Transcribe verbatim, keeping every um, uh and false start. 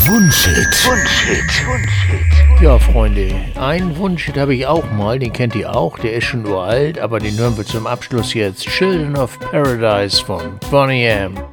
Wunschhit. Wunschhit. Wunschhit. Ja, Freunde, einen Wunschhit habe ich auch mal, den kennt ihr auch, der ist schon uralt, aber den hören wir zum Abschluss jetzt. Children of Paradise von Boney M.